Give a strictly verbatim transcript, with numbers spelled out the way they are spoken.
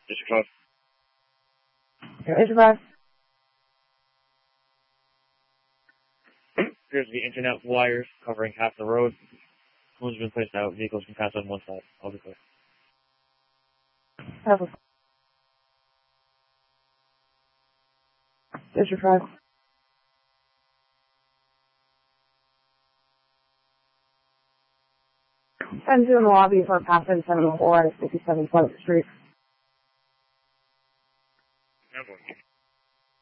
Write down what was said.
District five. District five. Appears to be internet wires covering half the road. Cones have been placed out. Vehicles can pass on one side. I'll be clear. Perfect. District five. ten two in the lobby for passing seven oh four at fifty-seven Pleasant Street. Never.